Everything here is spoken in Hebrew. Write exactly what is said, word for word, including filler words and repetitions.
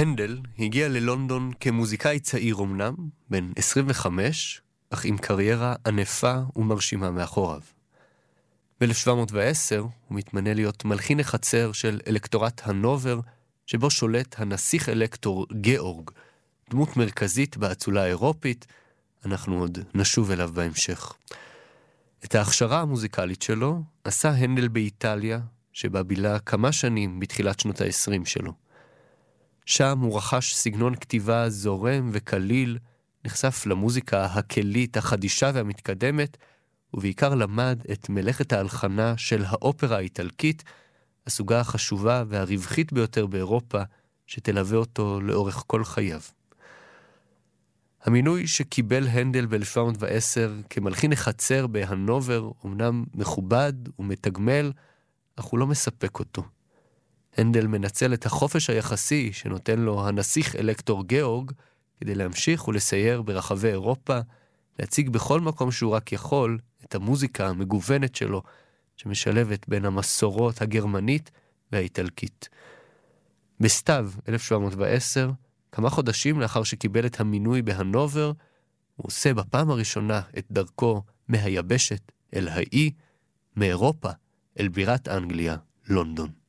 הנדל הגיע ללונדון כמוזיקאי צעיר אמנם, בן עשרים וחמש, אך עם קריירה ענפה ומרשימה מאחוריו. ב-אלף שבע מאות ועשר הוא מתמנה להיות מלחין החצר של אלקטורט הנובר, שבו שולט הנסיך אלקטור גאורג, דמות מרכזית באצולה האירופית. אנחנו עוד נשוב אליו בהמשך. את ההכשרה המוזיקלית שלו עשה הנדל באיטליה, שבה בילה כמה שנים בתחילת שנות ה-עשרים שלו. שם הוא רכש סגנון כתיבה זורם וקליל, נחשף למוזיקה הכלית, החדישה והמתקדמת, ובעיקר למד את מלאכת ההלחנה של האופרה האיטלקית, הסוגה החשובה והרווחית ביותר באירופה, שתלווה אותו לאורך כל חייו. המינוי שקיבל הנדל ב-אלף שבע מאות ועשר כמלחין החצר בהנובר אומנם מכובד ומתגמל, אך הוא לא מספק אותו. הנדל מנצל את החופש היחסי שנותן לו הנסיך אלקטור גאורג כדי להמשיך ולסייר ברחבי אירופה, להציג בכל מקום שהוא רק יכול את המוזיקה המגוונת שלו, שמשלבת בין המסורות הגרמנית והאיטלקית. בסתיו אלף שבע מאות ועשר, כמה חודשים לאחר שקיבל את המינוי בהנובר, הוא עושה בפעם הראשונה את דרכו מהיבשת אל האי, מאירופה אל בירת אנגליה, לונדון.